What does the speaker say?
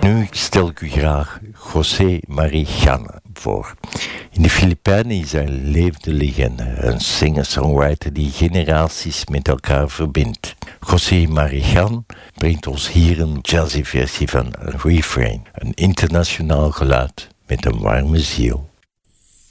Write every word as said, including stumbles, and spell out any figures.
Nu stel ik u graag José Marichan voor. In de Filipijnen is hij een levende legende, een singer-songwriter die generaties met elkaar verbindt. José Marichan brengt ons hier een jazzy versie van Refrain, een internationaal geluid met een warme ziel.